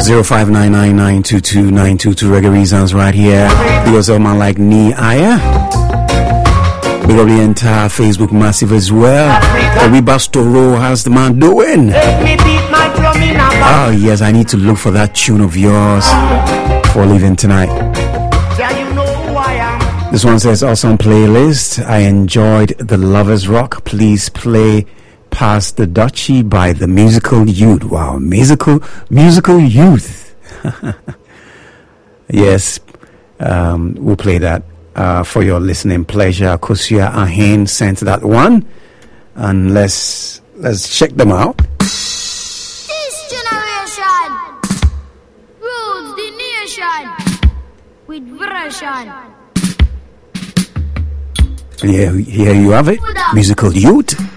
0599922922 Reggae Reasons right here. Because of man like Nia. Big up the entire Facebook massive as well. Ribastoro, how's the man doing? Oh yes, I need to look for that tune of yours for leaving tonight. This one says, awesome playlist. I enjoyed the Lovers Rock. Please play Past the Dutchie by the Musical Youth. Wow, musical youth. Yes, we'll play that for your listening pleasure. Kosia Ahen sent that one, and let's check them out. This generation rules the nation with version. Yeah, here you have it. Musical Youth.